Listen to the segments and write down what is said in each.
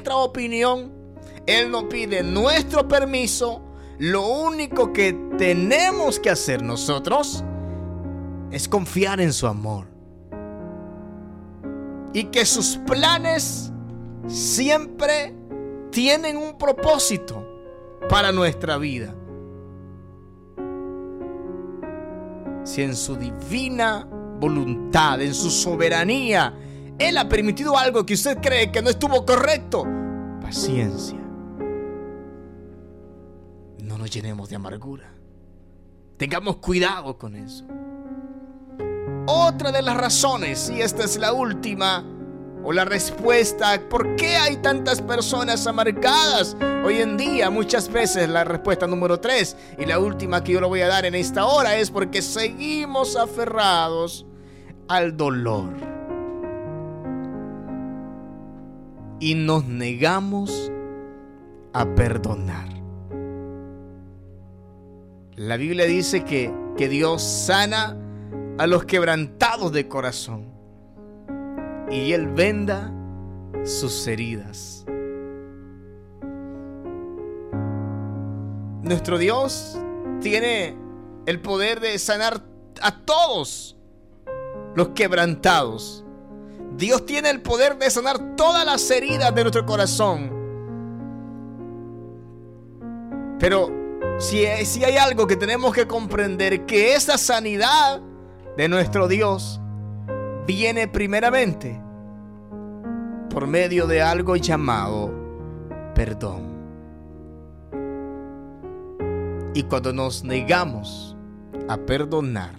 nuestra opinión, Él no pide nuestro permiso. Lo único que tenemos que hacer nosotros es confiar en su amor. Y que sus planes siempre tienen un propósito para nuestra vida. Si en su divina voluntad, en su soberanía, Él ha permitido algo que usted cree que no estuvo correcto, paciencia. No nos llenemos de amargura. Tengamos cuidado con eso. Otra de las razones, y esta es la última, o la respuesta, ¿por qué hay tantas personas amargadas hoy en día? Muchas veces la respuesta número 3 y la última que yo le voy a dar en esta hora es porque seguimos aferrados al dolor y nos negamos a perdonar. La Biblia dice que Dios sana a los quebrantados de corazón y Él venda sus heridas. Nuestro Dios tiene el poder de sanar a todos los quebrantados. Dios tiene el poder de sanar todas las heridas de nuestro corazón. Pero si hay algo que tenemos que comprender, que esa sanidad de nuestro Dios viene primeramente por medio de algo llamado perdón. Y cuando nos negamos a perdonar,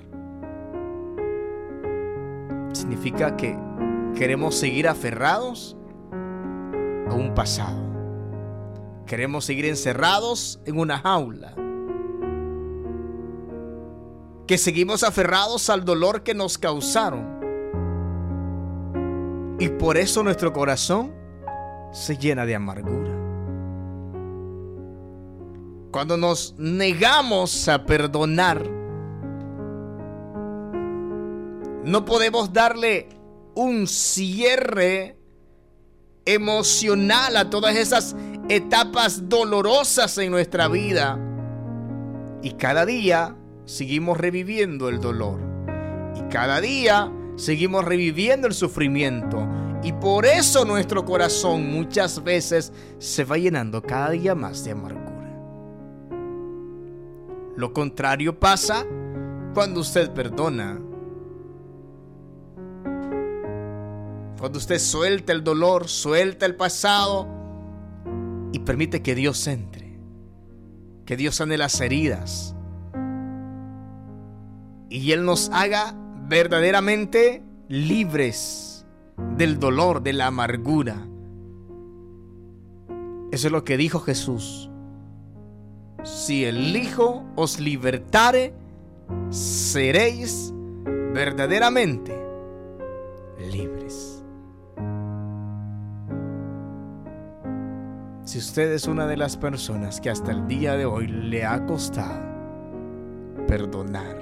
significa que queremos seguir aferrados a un pasado. Queremos seguir encerrados en una jaula. Que seguimos aferrados al dolor que nos causaron. Y por eso nuestro corazón se llena de amargura. Cuando nos negamos a perdonar, no podemos darle un cierre emocional a todas esas etapas dolorosas en nuestra vida. Y cada día seguimos reviviendo el dolor. Y cada día seguimos reviviendo el sufrimiento. Y por eso nuestro corazón muchas veces se va llenando cada día más de amargura. Lo contrario pasa cuando usted perdona. Cuando usted suelta el dolor, suelta el pasado y permite que Dios entre, que Dios sane las heridas y Él nos haga verdaderamente libres del dolor, de la amargura. Eso es lo que dijo Jesús. Si el Hijo os libertare, seréis verdaderamente libres. Si usted es una de las personas que hasta el día de hoy le ha costado perdonar,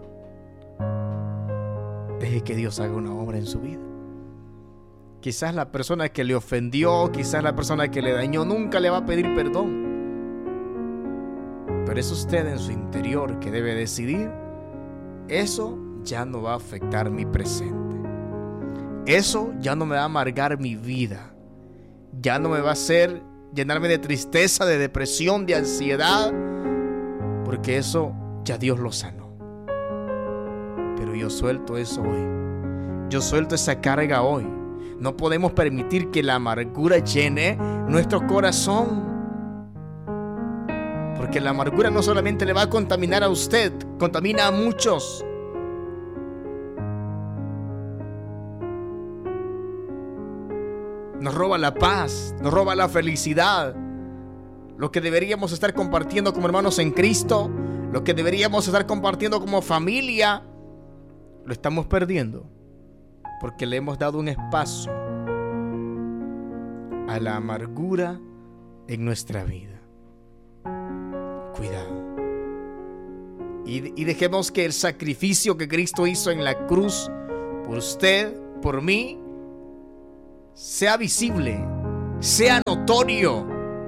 deje que Dios haga una obra en su vida. Quizás la persona que le ofendió, quizás la persona que le dañó nunca le va a pedir perdón. Pero es usted en su interior que debe decidir: eso ya no va a afectar mi presente. Eso ya no me va a amargar mi vida. Ya no me va a hacer llenarme de tristeza, de depresión, de ansiedad, porque eso ya Dios lo sanó. Pero yo suelto eso hoy. Yo suelto esa carga hoy. No podemos permitir que la amargura llene nuestro corazón. Porque la amargura no solamente le va a contaminar a usted, contamina a muchos. Nos roba la paz, nos roba la felicidad. Lo que deberíamos estar compartiendo como hermanos en Cristo, lo que deberíamos estar compartiendo como familia, lo estamos perdiendo porque le hemos dado un espacio a la amargura en nuestra vida. Cuidado. Y dejemos que el sacrificio que Cristo hizo en la cruz por usted, por mí, sea visible, sea notorio.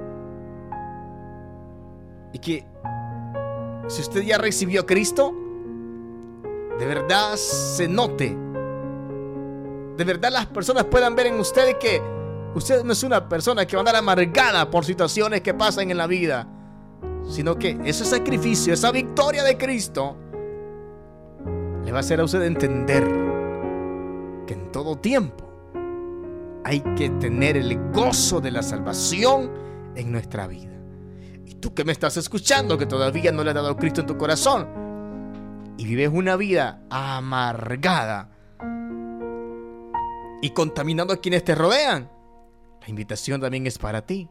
Y que si usted ya recibió a Cristo, de verdad se note. De verdad las personas puedan ver en usted que usted no es una persona que va a andar amargada por situaciones que pasan en la vida, sino que ese sacrificio, esa victoria de Cristo le va a hacer a usted entender que en todo tiempo hay que tener el gozo de la salvación en nuestra vida. Y tú que me estás escuchando, que todavía no le has dado a Cristo en tu corazón y vives una vida amargada y contaminando a quienes te rodean, la invitación también es para ti.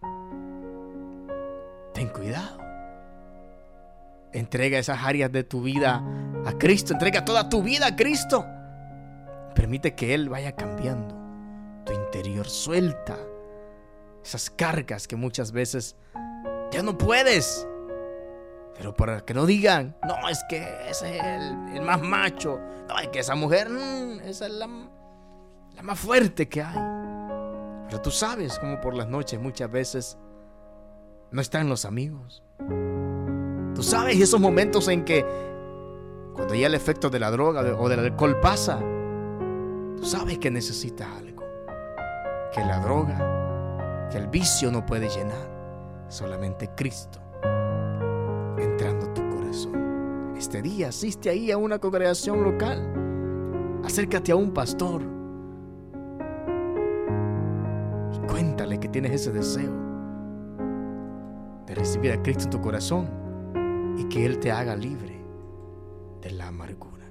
Ten cuidado. Entrega esas áreas de tu vida a Cristo. Entrega toda tu vida a Cristo. Permite que Él vaya cambiando tu interior. Suelta esas cargas que muchas veces ya no puedes. Pero para que no digan, no, es que ese es el más macho. No, es que esa mujer, esa es la más fuerte que hay. Pero tú sabes cómo por las noches muchas veces no están los amigos. Tú sabes esos momentos en que cuando ya el efecto de la droga o del alcohol pasa, tú sabes que necesitas algo, que la droga, que el vicio no puede llenar. Solamente Cristo entrando a tu corazón. Este día asiste ahí a una congregación local. Acércate a un pastor y cuéntale que tienes ese deseo de recibir a Cristo en tu corazón y que Él te haga libre de la amargura.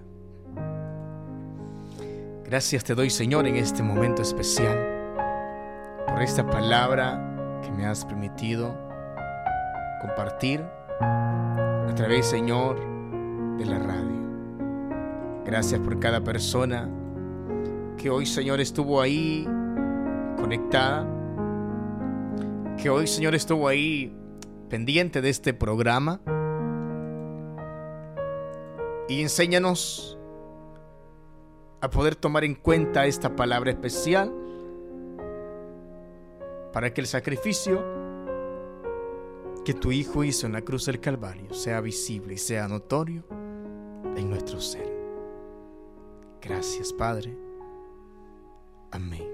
Gracias te doy, Señor, en este momento especial por esta palabra que me has permitido compartir a través, Señor, de la radio. Gracias por cada persona que hoy, Señor, estuvo ahí conectada, que hoy, Señor, estuvo ahí pendiente de este programa. Y enséñanos a poder tomar en cuenta esta palabra especial para que el sacrificio que tu Hijo hizo en la cruz del Calvario sea visible y sea notorio en nuestro ser. Gracias, Padre. Amén.